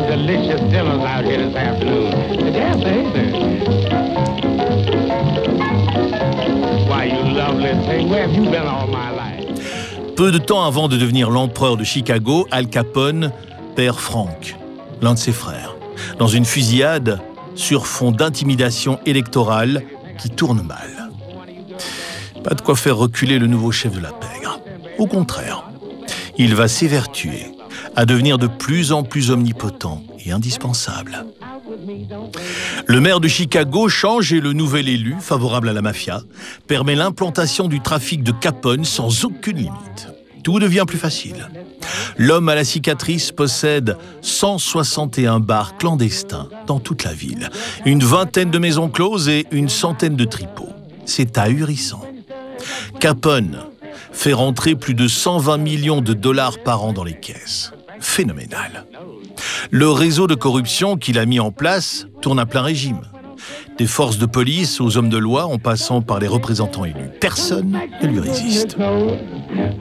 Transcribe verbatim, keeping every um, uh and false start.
delicious dinners out here this afternoon. Yes, ain't there? Why, you lovely thing, where have you been all my life? Peu de temps avant de devenir l'empereur de Chicago, Al Capone perd Frank, l'un de ses frères, dans une fusillade sur fond d'intimidation électorale qui tourne mal. Pas de quoi faire reculer le nouveau chef de la pègre. Au contraire, il va s'évertuer à devenir de plus en plus omnipotent et indispensable. Le maire de Chicago change et le nouvel élu, favorable à la mafia, permet l'implantation du trafic de Capone sans aucune limite. Tout devient plus facile. L'homme à la cicatrice possède cent soixante et un bars clandestins dans toute la ville, une vingtaine de maisons closes et une centaine de tripots. C'est ahurissant. Capone fait rentrer plus de cent vingt millions de dollars par an dans les caisses. Phénoménal. Le réseau de corruption qu'il a mis en place tourne à plein régime. Des forces de police aux hommes de loi en passant par les représentants élus. Personne ne lui résiste.